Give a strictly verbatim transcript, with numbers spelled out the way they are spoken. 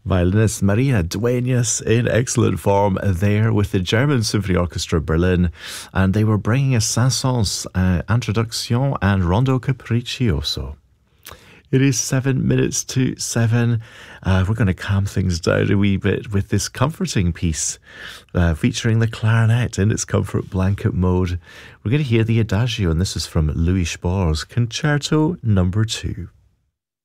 Violinist Maria Dueñas in excellent form there with the German Symphony Orchestra Berlin, and they were bringing us Saint-Saëns, uh, Introduction and Rondo Capriccioso. It is seven minutes to seven. Uh, we're going to calm things down a wee bit with this comforting piece uh, featuring the clarinet in its comfort blanket mode. We're going to hear the Adagio, and this is from Louis Spohr's Concerto Number Two.